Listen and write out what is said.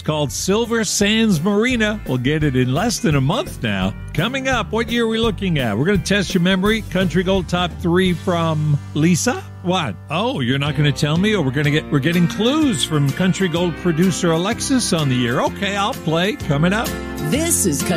called Silver Sands Marina. We'll get it in less than a month now. Coming up, what year are we looking at? We're going to test your memory. Country Gold Top 3 from Lisa. What? Oh, you're not going to tell me? Or we're getting clues from Country Gold producer Alexis on the year. Okay, I'll play. Coming up. This is